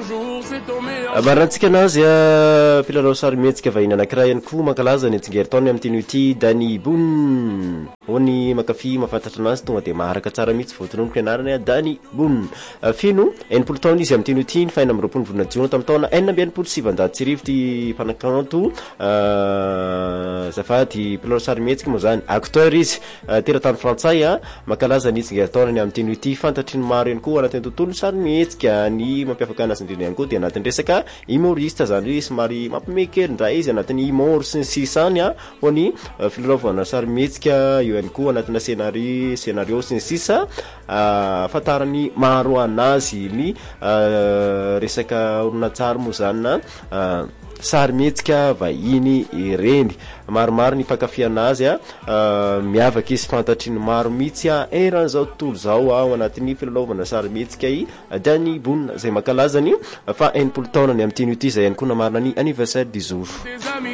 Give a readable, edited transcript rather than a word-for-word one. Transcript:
Barantsika anazy mpilalao sarimihetsika vahiny anankiray ihany koa mankalaza ny atsingeritaony amin'ny teny ity Dany Boon hony makafy mafantatra anazy tonga dia maharaka tsara mihitsy voatononoka anarany Dany Boon fino 80 taona izy amin'ny teny ity ny faina amby 20 volana jiona tamin'ny taona 1970 ty mpanakanto zafady mpilalao sarimihetsika moa zany acteur izy teratany frantsay mankalaza ny atsingeritaony amin'ny teny ity fantatry ny maro ihany koa anatin'ny tontolo sarimihetsika ny mampiavaka anazy indrindra ihany koa dia anatin'ny resaka humoriste zany hoe somary mampimekerindray izy anatin'ny humour sy ny sisany hony filalaovana sarimihetsika io ihany koa anatina scénario sy ny sisa fatarany maro anazy ny resaka oronatsary moa zany sarimihetsika vahiny ireny maromaro ny mpankafy anazy miavaka izy fantatry ny maro mihitsy eran'izao tontolo zao ao anatin'ny filalaovana sarimihetsika Dany Boon zay mankalazany fa 80 taonany amin'ny teny ity zay ihany koa namarina ny anniversaire du jour.